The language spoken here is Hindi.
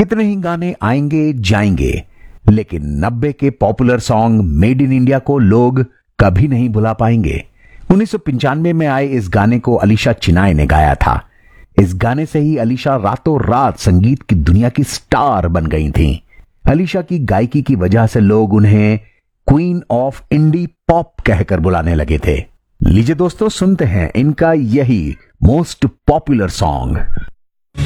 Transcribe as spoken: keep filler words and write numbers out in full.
कितने ही गाने आएंगे जाएंगे, लेकिन नब्बे के popular song made in India को लोग कभी नहीं भुला पाएंगे। उन्नीस सौ पंचानवे में आए इस गाने को अलीशा चिनाय ने गाया था। इस गाने से ही अलीशा रातों रात संगीत की दुनिया की स्टार बन गई थीं। अलीशा की गायकी की वजह से लोग उन्हें क्वीन ऑफ इंडी पॉप कहकर बुलाने लगे थे। लीजिए दोस्तों, सुनते हैं इनका यही मोस्ट पॉपुलर सॉन्ग।